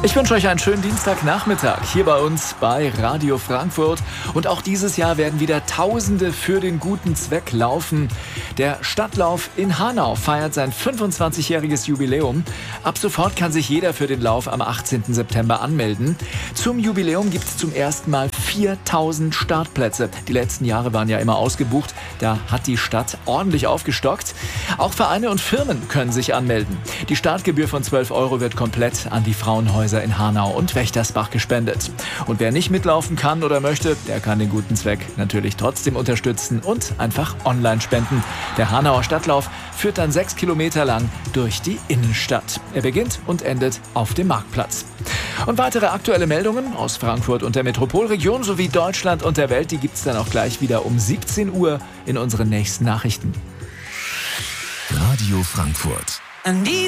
Ich wünsche euch einen schönen Dienstagnachmittag hier bei uns bei Radio Frankfurt. Und auch dieses Jahr werden wieder Tausende für den guten Zweck laufen. Der Stadtlauf in Hanau feiert sein 25-jähriges Jubiläum. Ab sofort kann sich jeder für den Lauf am 18. September anmelden. Zum Jubiläum gibt es zum ersten Mal 4000 Startplätze. Die letzten Jahre waren ja immer ausgebucht. Da hat die Stadt ordentlich aufgestockt. Auch Vereine und Firmen können sich anmelden. Die Startgebühr von 12 € wird komplett an die Frauenhäuser in Hanau und Wächtersbach gespendet. Und wer nicht mitlaufen kann oder möchte, der kann den guten Zweck natürlich trotzdem unterstützen und einfach online spenden. Der Hanauer Stadtlauf führt dann 6 Kilometer lang durch die Innenstadt. Er beginnt und endet auf dem Marktplatz. Und weitere aktuelle Meldungen aus Frankfurt und der Metropolregion sowie Deutschland und der Welt, die gibt es dann auch gleich wieder um 17 Uhr in unseren nächsten Nachrichten. Radio Frankfurt.